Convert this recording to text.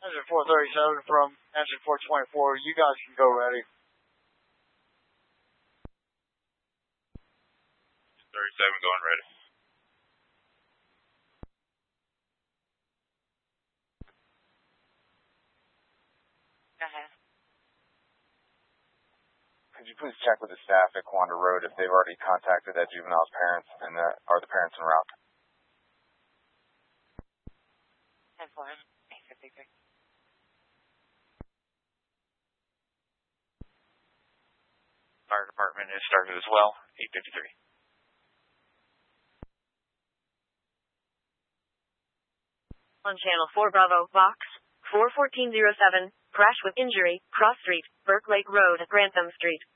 Engine 437 from engine 424. You guys can go ready. 37 going ready. Go ahead. Could you please check with the staff at Quanda Road if they've already contacted that juvenile's parents and are the parents en route? 10-4, 853. Fire department is started as well, 853. On channel 4 Bravo, Vox, 41407, crash with injury, cross street, Burke Lake Road, Grantham Street.